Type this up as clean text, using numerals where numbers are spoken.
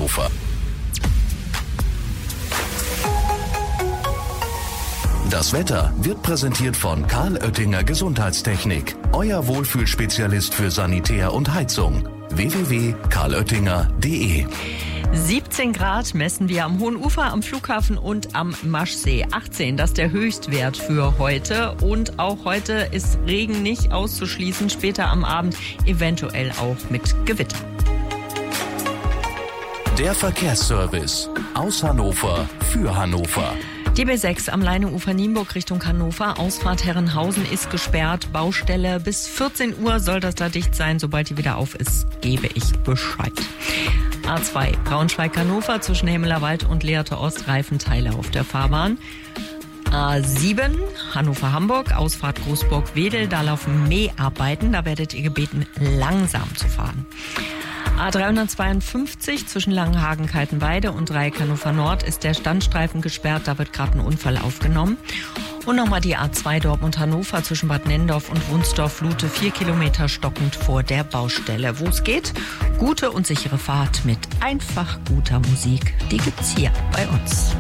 Hannover. Das Wetter wird präsentiert von Karl Oettinger Gesundheitstechnik. Euer Wohlfühlspezialist für Sanitär und Heizung. www.karloettinger.de. 17 Grad messen wir am Hohen Ufer, am Flughafen und am Maschsee. 18, das ist der Höchstwert für heute. Und auch heute ist Regen nicht auszuschließen. Später am Abend eventuell auch mit Gewitter. Der Verkehrsservice aus Hannover für Hannover. Die B6 am Leineufer Nienburg Richtung Hannover. Ausfahrt Herrenhausen ist gesperrt. Baustelle bis 14 Uhr soll das da dicht sein. Sobald die wieder auf ist, gebe ich Bescheid. A2 Braunschweig-Hannover zwischen Hemmelerwald und Lehrte Ost, Reifenteile auf der Fahrbahn. A7 Hannover-Hamburg, Ausfahrt Großburg-Wedel, da laufen Mäharbeiten, da werdet ihr gebeten, langsam zu fahren. A352 zwischen Langenhagen-Kaltenweide und Dreieck Hannover Nord ist der Standstreifen gesperrt, da wird gerade ein Unfall aufgenommen. Und nochmal die A2 Dortmund-Hannover zwischen Bad Nennendorf und Wunsdorf-Lute, 4 Kilometer stockend vor der Baustelle. Wo es geht, gute und sichere Fahrt mit einfach guter Musik, die gibt's hier bei uns.